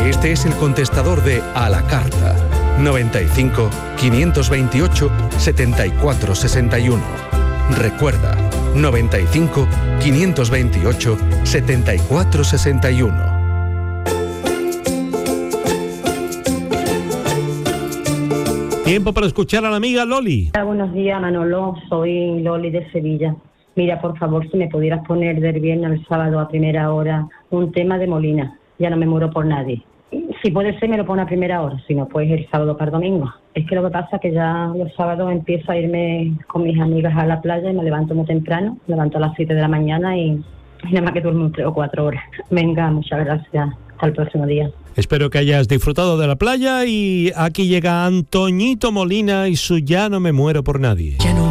Este es el contestador de A la Carta. 95 528 74 61. Recuerda, 95 528 74 61. Tiempo para escuchar a la amiga Loli. Buenos días, Manolo. Soy Loli de Sevilla. Mira, por favor, si me pudieras poner del viernes al sábado a primera hora un tema de Molina. Ya no me muero por nadie. Si puede ser, me lo pone a primera hora. Si no, pues el sábado para domingo. Es que lo que pasa es que ya los sábados empiezo a irme con mis amigas a la playa y me levanto muy temprano. Me levanto a las 7 de la mañana y nada más que duermo 3 o 4 horas. Venga, muchas gracias. Hasta el próximo día. Espero que hayas disfrutado de la playa y aquí llega Antoñito Molina y su Ya no me muero por nadie. Ya no